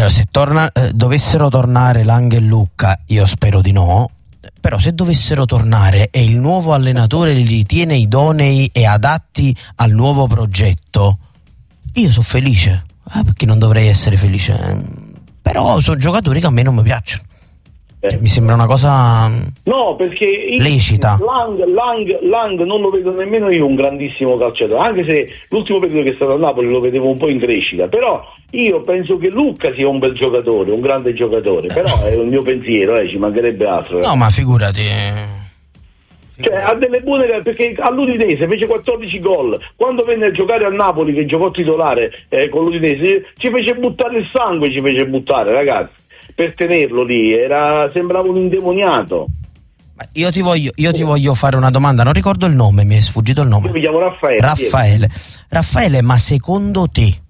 Allora, se dovessero tornare Lang e Lucca, io spero di no, però se dovessero tornare e il nuovo allenatore li ritiene idonei e adatti al nuovo progetto, io sono felice. Perché non dovrei essere felice? Però sono giocatori che a me non mi piacciono. Mi sembra una cosa perché lecita. Lang non lo vedo nemmeno io un grandissimo calciatore, anche se l'ultimo periodo che è stato a Napoli lo vedevo un po' in crescita, però io penso che Lucca sia un bel giocatore, un grande giocatore, però è un mio pensiero, ci mancherebbe altro. No, ma figurati. Cioè, ha delle buone, perché all'Udinese fece 14 gol, quando venne a giocare a Napoli, che giocò titolare con l'Udinese, ci fece buttare il sangue, ragazzi, per tenerlo lì, sembrava un indemoniato. Io ti voglio fare una domanda, non ricordo il nome, mi è sfuggito il nome. Io mi chiamo Raffaele, ma secondo te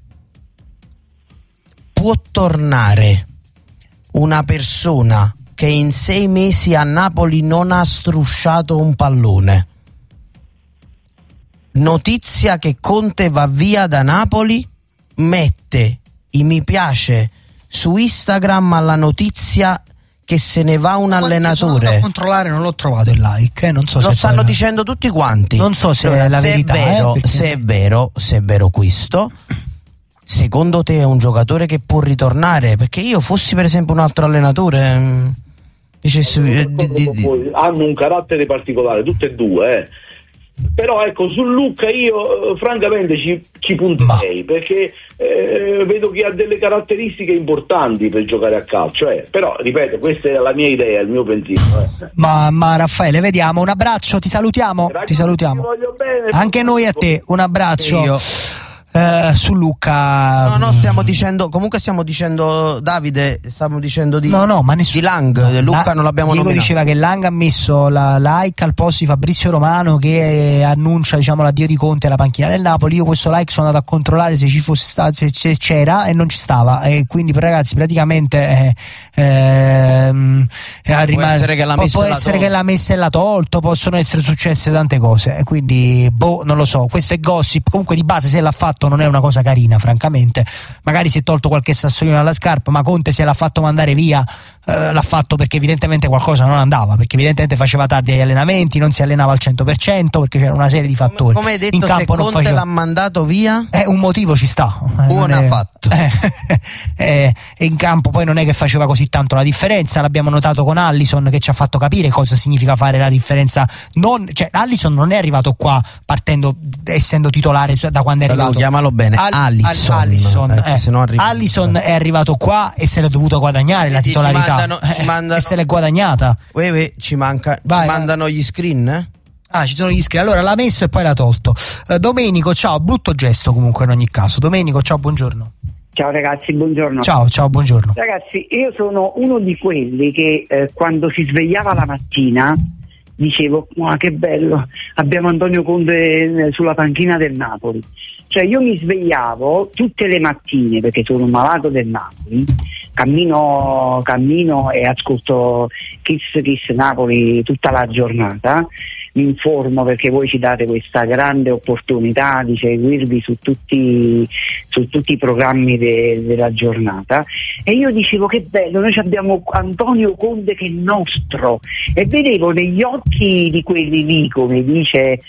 può tornare una persona che in 6 mesi a Napoli non ha strusciato un pallone? Notizia che Conte va via da Napoli, mette i mi piace su Instagram alla notizia che se ne va un allenatore. Sono a controllare, non l'ho trovato il like, non so se lo stanno dicendo tutti quanti. Non so se è la verità. Se è vero questo, secondo te è un giocatore che può ritornare? Perché io fossi per esempio un altro allenatore, hanno un carattere particolare, tutte e due, però ecco, su Lucca io francamente ci punterei, perché vedo che ha delle caratteristiche importanti per giocare a calcio, però ripeto, questa è la mia idea, il mio pensiero. Ma Raffaele, vediamo, un abbraccio, ti salutiamo. Ragazzi, ti voglio bene. Anche noi a te, un abbraccio. Su Lucca stiamo dicendo Davide, stiamo dicendo di Lang. Lucca non l'abbiamo Diego nominato. diceva che Lang ha messo la like al posto di Fabrizio Romano, che annuncia l'addio di Conte alla panchina del Napoli. Io questo like sono andato a controllare se ci fosse stato, se c'era, e non ci stava, e quindi ragazzi praticamente può essere che l'ha messa e l'ha tolto, possono essere successe tante cose, e quindi non lo so, questo è gossip. Comunque di base, se l'ha fatto non è una cosa carina, francamente. Magari si è tolto qualche sassolino dalla scarpa, ma Conte se l'ha fatto mandare via, l'ha fatto perché evidentemente qualcosa non andava, perché evidentemente faceva tardi agli allenamenti, non si allenava al 100%, perché c'era una serie di fattori. Come hai detto, in campo se Conte l'ha mandato via, un motivo ci sta. Buona fatto. E in campo poi non è che faceva così tanto la differenza. L'abbiamo notato con Alisson, che ci ha fatto capire cosa significa fare la differenza. Alisson non è arrivato qua essendo titolare da quando è arrivato. Chiamalo bene, Alisson è arrivato qua e se l'è dovuto guadagnare la titolarità, e se l'è guadagnata. Ci mandano gli screen? Ci sono gli screen. Allora l'ha messo e poi l'ha tolto. Domenico, ciao, brutto gesto comunque in ogni caso. Domenico, ciao, buongiorno. Ciao ragazzi, buongiorno. Ciao, buongiorno. Ragazzi, io sono uno di quelli che quando si svegliava la mattina dicevo: ma che bello, abbiamo Antonio Conte sulla panchina del Napoli. Cioè io mi svegliavo tutte le mattine, perché sono un malato del Napoli, cammino e ascolto Kiss Napoli tutta la giornata, mi informo, perché voi ci date questa grande opportunità di seguirvi su tutti i programmi della giornata, e io dicevo: che bello, noi abbiamo Antonio Conte che è nostro, e vedevo negli occhi di quelli lì, come dice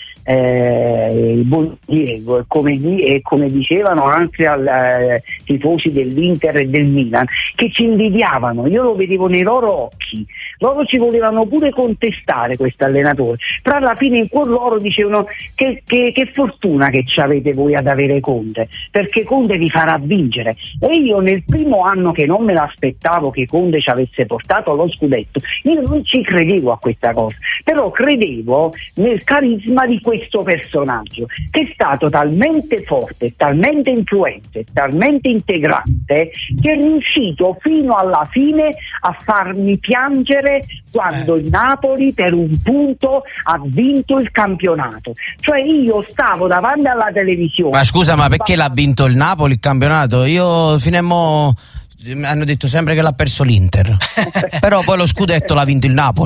il buon Diego, e come dicevano anche ai tifosi dell'Inter e del Milan, che ci invidiavano. Io lo vedevo nei loro occhi, loro ci volevano pure contestare questo allenatore, però alla fine in cuor loro dicevano che fortuna che ci avete voi ad avere Conte, perché Conte vi farà vincere. E io nel primo anno, che non me l'aspettavo che Conte ci avesse portato lo scudetto, io non ci credevo a questa cosa, però credevo nel carisma di questo personaggio, che è stato talmente forte, talmente influente, talmente integrante, che è riuscito fino alla fine a farmi piangere quando il Napoli per un punto ha vinto il campionato. Cioè io stavo davanti alla televisione. Ma scusa, ma perché l'ha vinto il Napoli il campionato? Io hanno detto sempre che l'ha perso l'Inter. Però poi lo scudetto l'ha vinto il Napoli.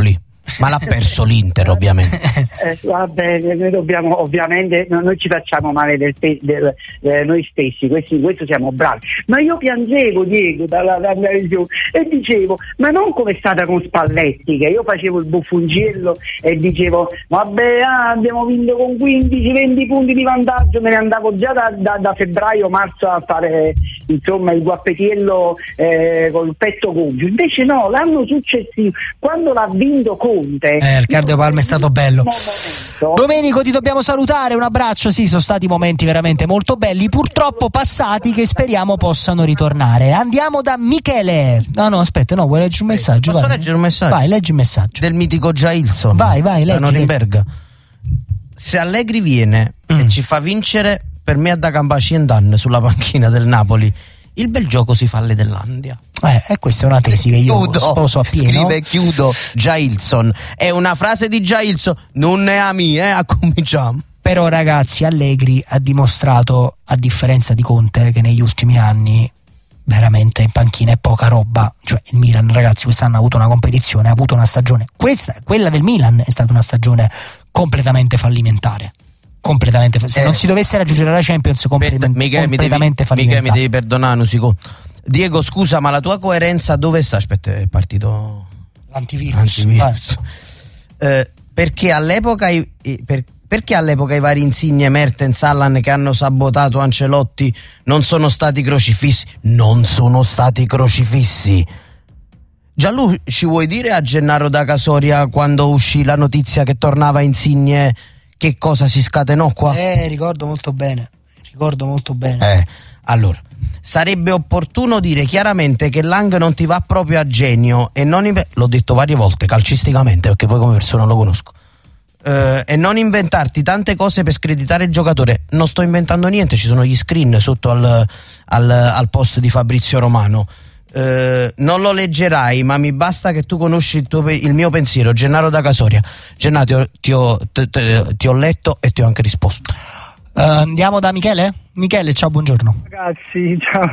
Ma l'ha perso l'Inter, ovviamente. Va bene, noi dobbiamo, ovviamente, noi ci facciamo male noi stessi, questo siamo bravi. Ma io piangevo, Diego, dalla visione, e dicevo, ma non come è stata con Spalletti, che io facevo il buffoncello e dicevo, vabbè, abbiamo vinto con 15-20 punti di vantaggio, me ne andavo già da febbraio-marzo a fare, insomma, il guappetiello col petto gonfio. Invece no, l'anno successivo, quando l'ha vinto Conte, il cardiopalmo è stato bello. Domenico, ti dobbiamo salutare, un abbraccio. Sì, sono stati momenti veramente molto belli, purtroppo passati, che speriamo possano ritornare. Andiamo da Michele. No, aspetta, vuoi leggere un messaggio? Posso leggere un messaggio? Vai, leggi un messaggio. Del mitico Jailson. Vai, leggi. Da Norimberga. Se Allegri viene e ci fa vincere, per me è da Campaciendan sulla panchina del Napoli. Il bel gioco si fa alle dell'Andia. Questa è una tesi che io sposo appieno. Chiudo Jailson. È una frase di Jailson. Non ne ami, cominciamo. Però ragazzi, Allegri ha dimostrato, a differenza di Conte, che negli ultimi anni veramente in panchina è poca roba. Cioè il Milan, ragazzi, quest'anno ha avuto una competizione, ha avuto una stagione. Quella del Milan è stata una stagione completamente fallimentare. Se non si dovesse raggiungere la Champions, completamente fallimentare. Mica mi devi perdonare un secondo. Diego, scusa, ma la tua coerenza dove sta? Aspetta, è partito l'antivirus. Perché all'epoca i vari Insigne, Mertens, Allan, che hanno sabotato Ancelotti, non sono stati crocifissi? Non sono stati crocifissi. Gianlu, ci vuoi dire a Gennaro da Casoria, quando uscì la notizia che tornava Insigne, che cosa si scatenò qua? Ricordo molto bene. Allora, sarebbe opportuno dire chiaramente che Lang non ti va proprio a genio e l'ho detto varie volte calcisticamente, perché poi come persona lo conosco, e non inventarti tante cose per screditare il giocatore. Non sto inventando niente, ci sono gli screen sotto al post di Fabrizio Romano. Non lo leggerai, ma mi basta che tu conosci il mio pensiero. Gennaro da Casoria. Gennaro, ti ho letto e ti ho anche risposto. Andiamo da Michele? Michele, ciao, buongiorno. Ragazzi, ciao.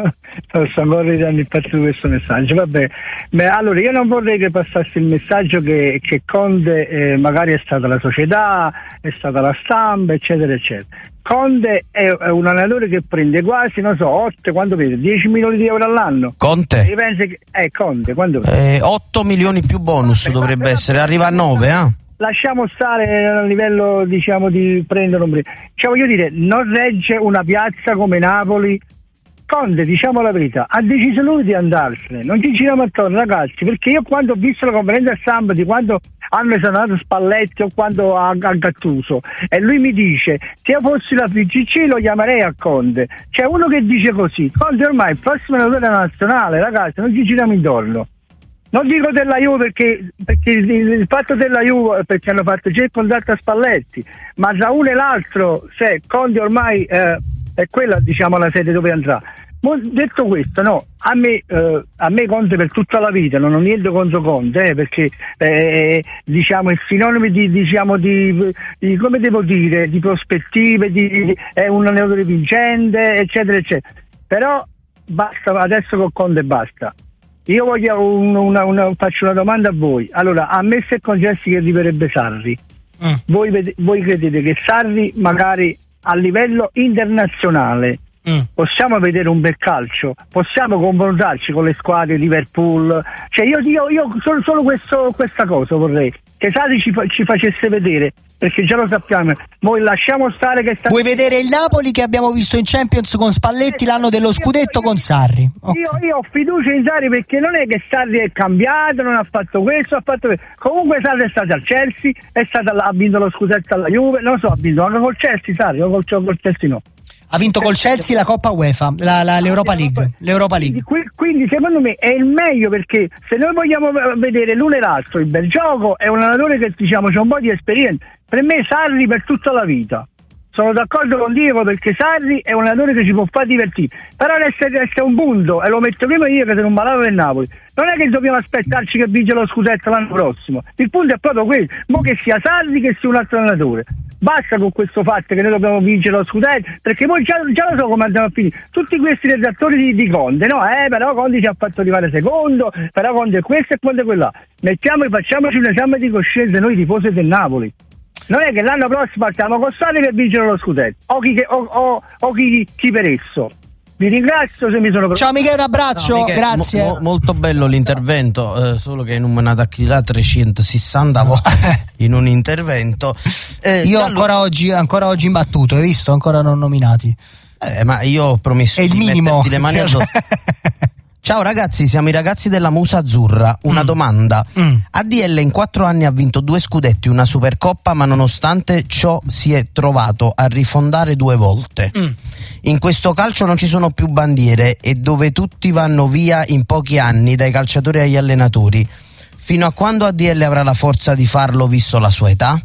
Sto ancora ridendo il pezzo di questo messaggio. Vabbè, allora io non vorrei che passasse il messaggio che Conte magari è stata la società, è stata la stampa, eccetera, eccetera. Conte è un allenatore che prende quasi, 8, quanto vede? 10 milioni di euro all'anno. Conte? Io penso che Conte, quanto 8 milioni più bonus dovrebbe essere, arriva a 9, Lasciamo stare a livello, diciamo, di prendere un cioè, voglio dire, non regge una piazza come Napoli. Conte, diciamo la verità, ha deciso lui di andarsene, non ci giriamo attorno, ragazzi, perché io quando ho visto la conferenza stampa di quando hanno esonerato Spalletti o quando ha Gattuso, e lui mi dice, se io fossi la FIGC lo chiamerei a Conte. C'è uno che dice così, Conte ormai è il prossimo allenatore della nazionale, ragazzi, non ci giriamo intorno. Non dico della Juve perché il fatto della Juve, perché hanno fatto già il contratto a Spalletti, ma tra uno e l'altro, se Conte ormai è quella, diciamo, la sede dove andrà. Detto questo, no, a me Conte per tutta la vita, non ho niente contro Conte, perché diciamo è sinonimo di come devo dire, di prospettive, è un allenatore vincente, eccetera, eccetera. Però basta, adesso con Conte basta. Io voglio faccio una domanda a voi. Allora, a me se concessi che arriverebbe Sarri, voi credete che Sarri magari a livello internazionale possiamo vedere un bel calcio? Possiamo confrontarci con le squadre Liverpool? Cioè io solo questa cosa vorrei che Sarri ci facesse vedere, perché già lo sappiamo. Noi lasciamo stare che Vuoi vedere il Napoli che abbiamo visto in Champions con Spalletti l'anno dello scudetto con Sarri? Okay. Io ho fiducia in Sarri, perché non è che Sarri è cambiato, non ha fatto questo, ha fatto questo. Comunque Sarri è stato al Chelsea, ha vinto lo scudetto alla Juve, non so, ha vinto anche col Chelsea Sarri, o col Chelsea no. Ha vinto col Chelsea la Coppa UEFA, l'Europa League. Quindi secondo me è il meglio, perché se noi vogliamo vedere l'uno e l'altro, il bel gioco, è un allenatore che, diciamo, c'ha un po' di esperienza. Per me Sarri per tutta la vita. Sono d'accordo con Diego, perché Sarri è un allenatore che ci può far divertire. Però resta un punto, e lo metto prima io che sono un malato del Napoli. Non è che dobbiamo aspettarci che vince lo scudetto l'anno prossimo. Il punto è proprio quello, mo che sia Sarri che sia un altro allenatore. basta con questo fatto che noi dobbiamo vincere lo scudetto, perché poi già lo so come andiamo a finire. Tutti questi redattori di Conte, no? Però Conte ci ha fatto arrivare secondo, però Conte è questo e Conte è quella. Facciamoci un esame di coscienza noi tifosi del Napoli. Non è che l'anno prossimo partiamo costati per vincere lo scudetto, o chi per esso. Vi ringrazio se mi sono... Ciao Michele, un abbraccio, no, Michele, grazie. Molto bello l'intervento, solo che non me ne ha dati là 360 volte in un intervento. Io ancora oggi imbattuto, hai visto? Ancora non nominati. Ma io ho promesso di metterti le mani addosso. Ciao ragazzi, siamo i ragazzi della Musa Azzurra. Una domanda. ADL in 4 anni ha vinto 2 scudetti, una Supercoppa, ma nonostante ciò si è trovato a rifondare 2 volte. In questo calcio non ci sono più bandiere e dove tutti vanno via in pochi anni, dai calciatori agli allenatori. Fino a quando ADL avrà la forza di farlo visto la sua età?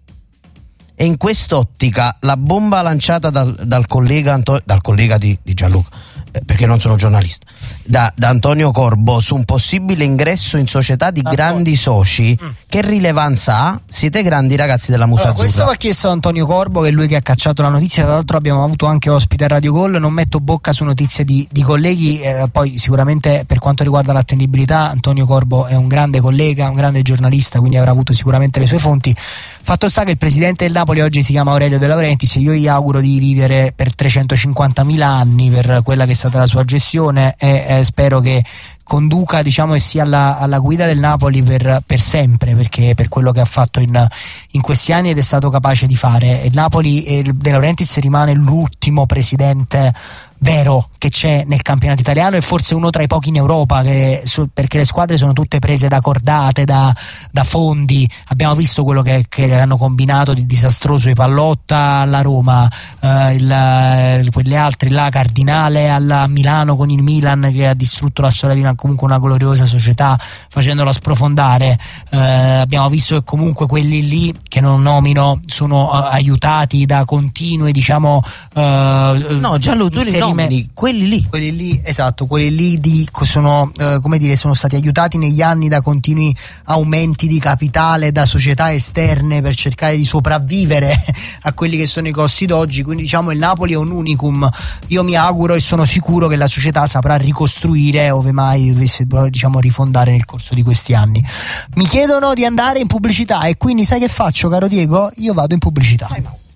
E in quest'ottica la bomba lanciata dal collega di Gianluca, perché non sono giornalista, da Antonio Corbo su un possibile ingresso in società di grandi soci, che rilevanza ha? Siete grandi ragazzi della Musa Azzurra. Questo va chiesto a Antonio Corbo, che è lui che ha cacciato la notizia. Tra l'altro abbiamo avuto anche ospite a Radio Gol. Non metto bocca su notizie di colleghi, poi sicuramente per quanto riguarda l'attendibilità Antonio Corbo è un grande collega, un grande giornalista, quindi avrà avuto sicuramente le sue fonti. Fatto sta che il presidente del Napoli oggi si chiama Aurelio De Laurentiis, io gli auguro di vivere per 350.000 anni per quella che è stata la sua gestione e spero che conduca, diciamo, e sia alla guida del Napoli per sempre, perché per quello che ha fatto in questi anni ed è stato capace di fare. Il Napoli, De Laurentiis rimane l'ultimo presidente vero che c'è nel campionato italiano e forse uno tra i pochi in Europa, perché le squadre sono tutte prese da cordate, da fondi. Abbiamo visto quello che hanno combinato di disastroso i Pallotta alla Roma, quelle altre là, Cardinale a Milano con il Milan, che ha distrutto la storia di comunque una gloriosa società facendola sprofondare. Abbiamo visto che comunque quelli lì, che non nomino, sono aiutati da continue, diciamo, no, Gianlu, tu li nomini, quelli lì, esatto, quelli lì sono sono stati aiutati negli anni da continui aumenti di capitale da società esterne per cercare di sopravvivere a quelli che sono i costi d'oggi. Quindi diciamo il Napoli è un unicum. Io mi auguro e sono sicuro che la società saprà ricostruire ove mai dovesse, diciamo, rifondare nel corso di questi anni. Mi chiedono di andare in pubblicità e quindi sai che faccio, caro Diego? Io vado in pubblicità.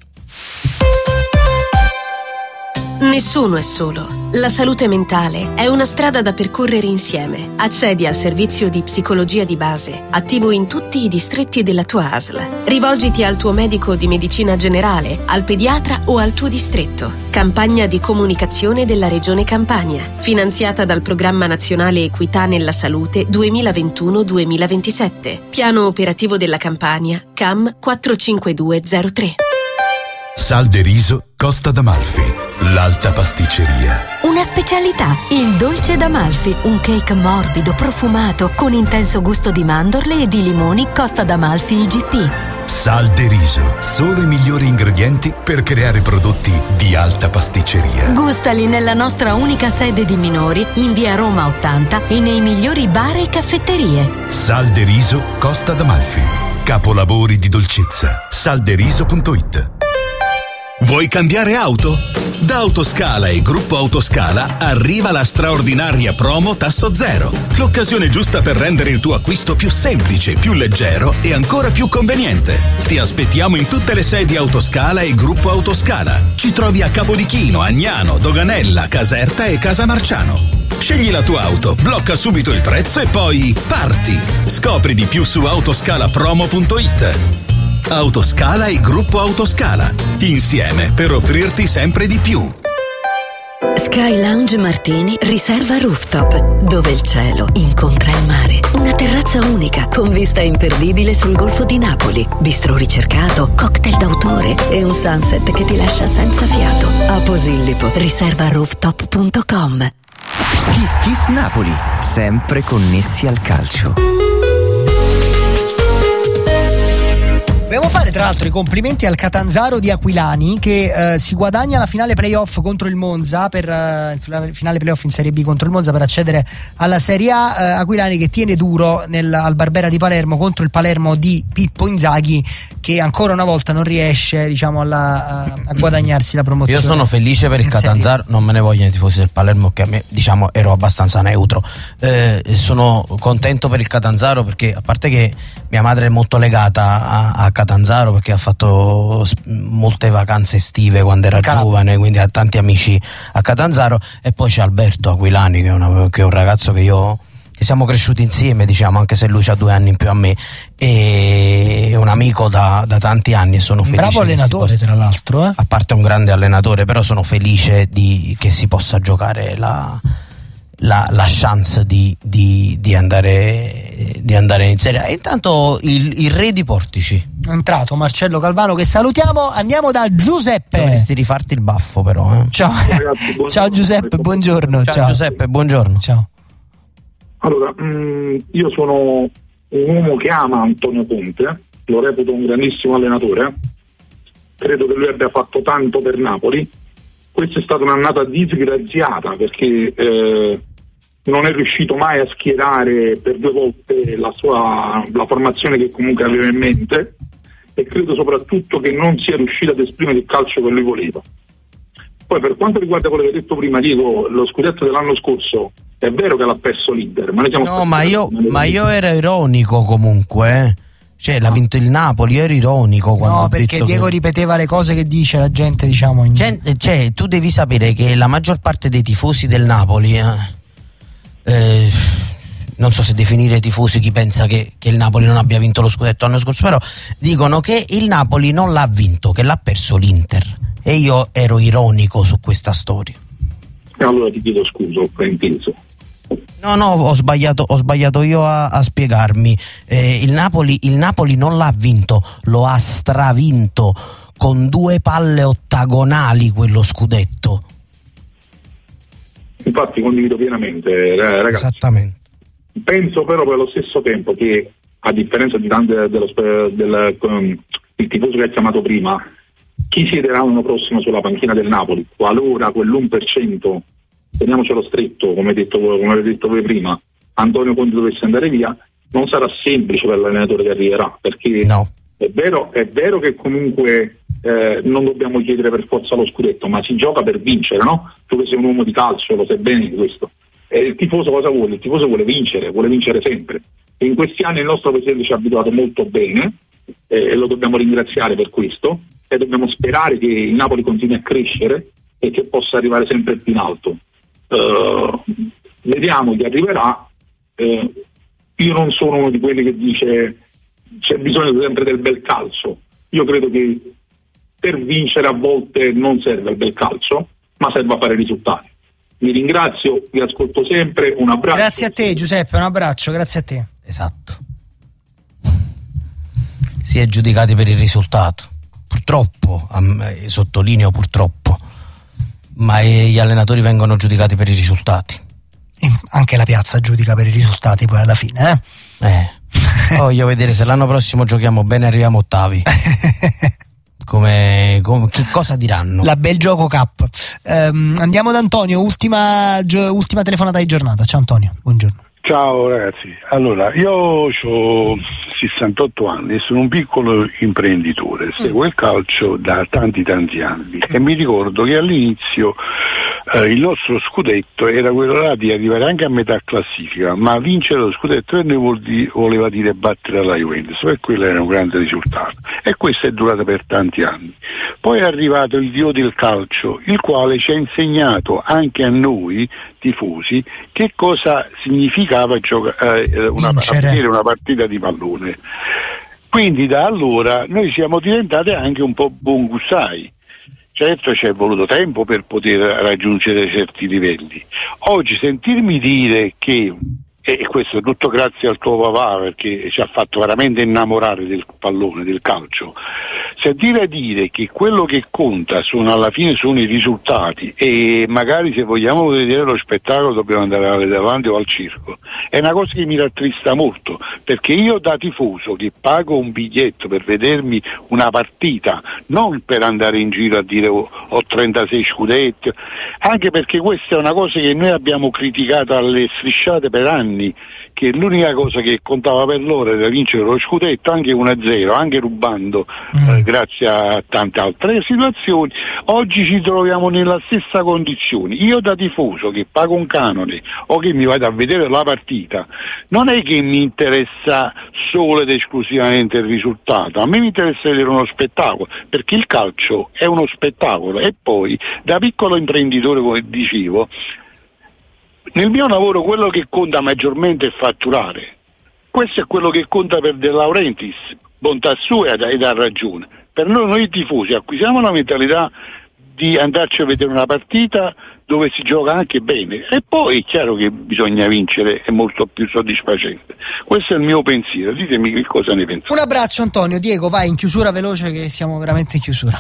Nessuno è solo. La salute mentale è una strada da percorrere insieme. Accedi al servizio di psicologia di base, attivo in tutti i distretti della tua ASL. Rivolgiti al tuo medico di medicina generale, al pediatra o al tuo distretto. Campagna di comunicazione della Regione Campania, finanziata dal Programma Nazionale Equità nella Salute 2021-2027. Piano operativo della Campania, CAM 45203. Sal de riso Costa d'Amalfi, l'alta pasticceria. Una specialità, il dolce d'Amalfi, un cake morbido, profumato, con intenso gusto di mandorle e di limoni. Costa d'Amalfi IGP. Sal de riso, solo i migliori ingredienti per creare prodotti di alta pasticceria. Gustali nella nostra unica sede di Minori, in via Roma 80 e nei migliori bar e caffetterie. Sal de riso Costa d'Amalfi, capolavori di dolcezza. Salderiso.it. Vuoi cambiare auto? Da Autoscala e Gruppo Autoscala arriva la straordinaria promo Tasso Zero. L'occasione giusta per rendere il tuo acquisto più semplice, più leggero e ancora più conveniente. Ti aspettiamo in tutte le sedi Autoscala e Gruppo Autoscala. Ci trovi a Capodichino, Agnano, Doganella, Caserta e Casamarciano. Scegli la tua auto, blocca subito il prezzo e poi parti. Scopri di più su autoscalapromo.it. Autoscala e Gruppo Autoscala, insieme per offrirti sempre di più. Sky Lounge Martini riserva rooftop, dove il cielo incontra il mare. Una terrazza unica con vista imperdibile sul Golfo di Napoli, bistro ricercato, cocktail d'autore e un sunset che ti lascia senza fiato. A Posillipo, riservarooftop.com. Kiss Kiss Napoli, sempre connessi al calcio. Dobbiamo fare fare tra l'altro i complimenti al Catanzaro di Aquilani che si guadagna la finale playoff contro il Monza per il finale playoff in Serie B contro il Monza per accedere alla Serie A. Aquilani che tiene duro al Barbera di Palermo contro il Palermo di Pippo Inzaghi, che ancora una volta non riesce, diciamo, a guadagnarsi la promozione. Io sono felice per il Catanzaro, non me ne vogliono i tifosi del Palermo, che a me, diciamo, ero abbastanza neutro. Sono contento per il Catanzaro perché, a parte che mia madre è molto legata a Catanzaro perché ha fatto molte vacanze estive quando era giovane, quindi ha tanti amici a Catanzaro, e poi c'è Alberto Aquilani che è un ragazzo che siamo cresciuti insieme, diciamo, anche se lui ha 2 anni in più a me, e un amico da tanti anni, e sono felice. Bravo allenatore, tra l'altro, a parte un grande allenatore, però sono felice che si possa giocare la chance di andare in Serie A. Intanto il re di Portici è entrato Marcello Calvano, che salutiamo. Andiamo da Giuseppe. Dovresti rifarti il baffo, però. Ciao. Ragazzi, ciao Giuseppe, buongiorno. Ciao Giuseppe, buongiorno. Ciao. Allora, io sono un uomo che ama Antonio Conte, lo reputo un grandissimo allenatore, credo che lui abbia fatto tanto per Napoli. Questa è stata un'annata disgraziata perché non è riuscito mai a schierare per 2 volte la formazione che comunque aveva in mente, e credo soprattutto che non sia riuscito ad esprimere il calcio che lui voleva. Poi, per quanto riguarda quello che hai detto prima, Diego, lo scudetto dell'anno scorso è vero che l'ha perso l'Inter, ma noi siamo ma io ero ironico comunque, cioè l'ha vinto il Napoli, io ero ironico quando ho perché detto Diego ripeteva le cose che dice la gente, diciamo cioè tu devi sapere che la maggior parte dei tifosi del Napoli non so se definire tifosi chi pensa che il Napoli non abbia vinto lo scudetto l'anno scorso, però dicono che il Napoli non l'ha vinto, che l'ha perso l'Inter, e io ero ironico su questa storia. E allora ti chiedo scusa, ho frainteso. No, ho sbagliato io a spiegarmi. Il Napoli non l'ha vinto, lo ha stravinto con 2 palle ottagonali quello scudetto. Infatti condivido pienamente, ragazzi. Esattamente. Penso però per lo stesso tempo che, a differenza di tante il tifoso che hai chiamato prima, chi siederà l'anno prossimo sulla panchina del Napoli, qualora quell'1%, teniamocelo stretto, come avete detto voi prima, Antonio Conte dovesse andare via, non sarà semplice per l'allenatore che arriverà, perché no. È vero che comunque non dobbiamo chiedere per forza lo scudetto, ma si gioca per vincere, no? Tu che sei un uomo di calcio lo sai bene di questo. E il tifoso cosa vuole? Il tifoso vuole vincere sempre. E in questi anni il nostro presidente ci ha abituato molto bene, e lo dobbiamo ringraziare per questo, e dobbiamo sperare che il Napoli continui a crescere e che possa arrivare sempre più in alto. Vediamo chi arriverà. Io non sono uno di quelli che dice c'è bisogno sempre del bel calcio. Io credo che per vincere a volte non serve il bel calcio, ma serve a fare risultati. Vi ringrazio, vi ascolto sempre, un abbraccio. Grazie a te Giuseppe, un abbraccio, grazie a te. Esatto. Si è giudicati per il risultato, purtroppo, sottolineo purtroppo, ma gli allenatori vengono giudicati per i risultati. E anche la piazza giudica per i risultati poi alla fine, Voglio vedere se l'anno prossimo giochiamo bene e arriviamo ottavi. Che cosa diranno? La Bel Gioco Cup. Andiamo da Antonio, ultima telefonata di giornata. Ciao Antonio, buongiorno. Ciao ragazzi, allora io ho 68 anni e sono un piccolo imprenditore, seguo il calcio da tanti anni e mi ricordo che all'inizio il nostro scudetto era quello là di arrivare anche a metà classifica, ma vincere lo scudetto per noi voleva dire battere la Juventus, e quello era un grande risultato, e questo è durato per tanti anni. Poi è arrivato il dio del calcio, il quale ci ha insegnato anche a noi tifosi che cosa significava vedere una partita di pallone. Quindi da allora noi siamo diventati anche un po' buongustai. Certo, ci è voluto tempo per poter raggiungere certi livelli. Oggi sentirmi dire che e questo è tutto grazie al tuo papà, perché ci ha fatto veramente innamorare del pallone, del calcio. Se dire che quello che conta alla fine sono i risultati, e magari se vogliamo vedere lo spettacolo dobbiamo andare davanti o al circo, è una cosa che mi rattrista molto, perché io da tifoso che pago un biglietto per vedermi una partita, non per andare in giro a dire ho 36 scudetti, anche perché questa è una cosa che noi abbiamo criticato alle strisciate per anni, che l'unica cosa che contava per loro era vincere lo scudetto, anche 1-0, anche rubando, grazie a tante altre situazioni. Oggi ci troviamo nella stessa condizione. Io da tifoso che pago un canone o che mi vado a vedere la partita, non è che mi interessa solo ed esclusivamente il risultato, a me mi interessa vedere uno spettacolo, perché il calcio è uno spettacolo. E poi, da piccolo imprenditore, come dicevo, nel mio lavoro quello che conta maggiormente è fatturare. Questo è quello che conta per De Laurentiis, bontà sua ed ha ragione. Per noi tifosi acquisiamo la mentalità di andarci a vedere una partita dove si gioca anche bene, e poi è chiaro che bisogna vincere, è molto più soddisfacente. Questo è il mio pensiero, ditemi che cosa ne pensate. Un abbraccio Antonio. Diego, vai in chiusura veloce che siamo veramente in chiusura.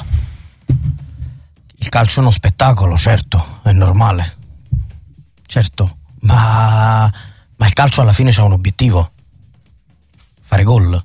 Il calcio è uno spettacolo, certo, è normale. Certo, ma il calcio alla fine c'ha un obiettivo: fare gol.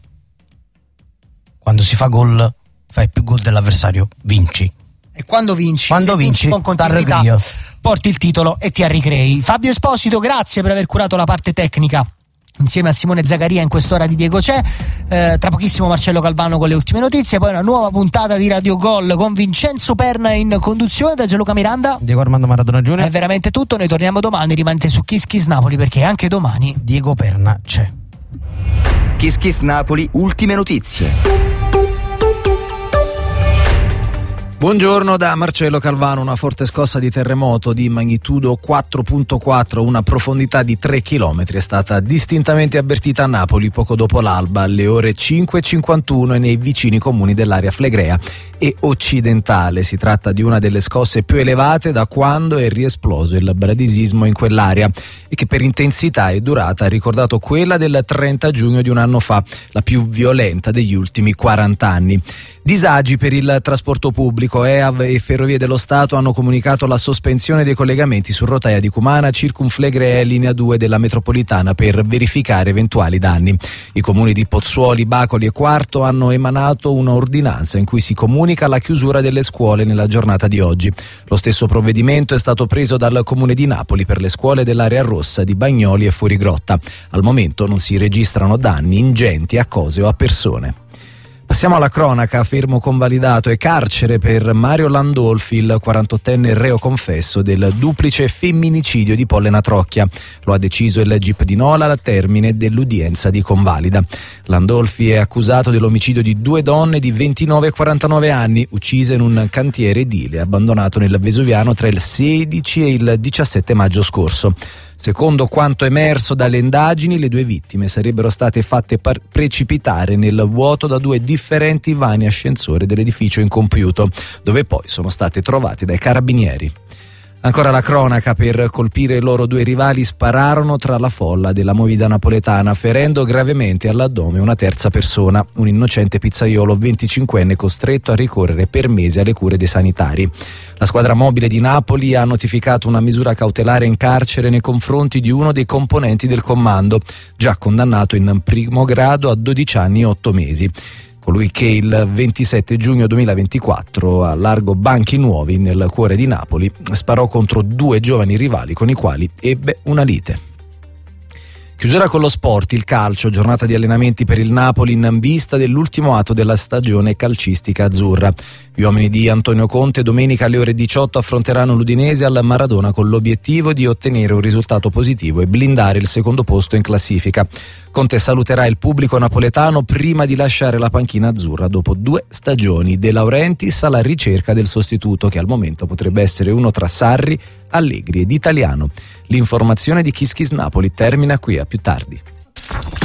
Quando si fa gol, fai più gol dell'avversario, vinci. E quando vinci con continuità, porti il titolo e ti arricrei. Fabio Esposito, grazie per aver curato la parte tecnica insieme a Simone Zaccaria in quest'ora di Diego C'è. Tra pochissimo Marcello Calvano con le ultime notizie, poi una nuova puntata di Radio Gol con Vincenzo Perna in conduzione, da Gianluca Miranda, Diego Armando Maradona Junior. È veramente tutto, noi torniamo domani, rimanete su Kiss Kiss Napoli perché anche domani Diego Perna c'è. Kiss Kiss Napoli, ultime notizie. Buongiorno da Marcello Calvano. Una forte scossa di terremoto di magnitudo 4.4, una profondità di 3 km, è stata distintamente avvertita a Napoli poco dopo l'alba, alle ore 5:51, e nei vicini comuni dell'area flegrea e occidentale. Si tratta di una delle scosse più elevate da quando è riesploso il bradisismo in quell'area, e che per intensità e durata ha ricordato quella del 30 giugno di un anno fa, la più violenta degli ultimi 40 anni. Disagi per il trasporto pubblico. EAV e Ferrovie dello Stato hanno comunicato la sospensione dei collegamenti su rotaia di Cumana, Circumflegrea e linea 2 della metropolitana per verificare eventuali danni. I comuni di Pozzuoli, Bacoli e Quarto hanno emanato un'ordinanza in cui si comunica la chiusura delle scuole nella giornata di oggi. Lo stesso provvedimento è stato preso dal Comune di Napoli per le scuole dell'area rossa di Bagnoli e Fuorigrotta. Al momento non si registrano danni ingenti a cose o a persone. Passiamo alla cronaca. Fermo convalidato e carcere per Mario Landolfi, il 48enne reo confesso del duplice femminicidio di Pollena Trocchia. Lo ha deciso il GIP di Nola al termine dell'udienza di convalida. Landolfi è accusato dell'omicidio di 2 donne di 29 e 49 anni, uccise in un cantiere edile abbandonato nel Vesuviano tra il 16 e il 17 maggio scorso. Secondo quanto emerso dalle indagini, le 2 vittime sarebbero state fatte precipitare nel vuoto da 2 differenti vani ascensori dell'edificio incompiuto, dove poi sono state trovate dai carabinieri. Ancora la cronaca. Per colpire i loro 2 rivali spararono tra la folla della movida napoletana, ferendo gravemente all'addome una terza persona, un innocente pizzaiolo 25enne costretto a ricorrere per mesi alle cure dei sanitari. La squadra mobile di Napoli ha notificato una misura cautelare in carcere nei confronti di uno dei componenti del comando, già condannato in primo grado a 12 anni e 8 mesi. Colui che il 27 giugno 2024 a largo Banchi Nuovi, nel cuore di Napoli, sparò contro 2 giovani rivali con i quali ebbe una lite. Chiusura con lo sport, il calcio, giornata di allenamenti per il Napoli in vista dell'ultimo atto della stagione calcistica azzurra. Gli uomini di Antonio Conte domenica alle ore 18 affronteranno l'Udinese al Maradona con l'obiettivo di ottenere un risultato positivo e blindare il secondo posto in classifica. Conte saluterà il pubblico napoletano prima di lasciare la panchina azzurra dopo 2 stagioni. De Laurentiis alla ricerca del sostituto, che al momento potrebbe essere uno tra Sarri, Allegri ed Italiano. L'informazione di Kiss Kiss Napoli termina qui, a più tardi.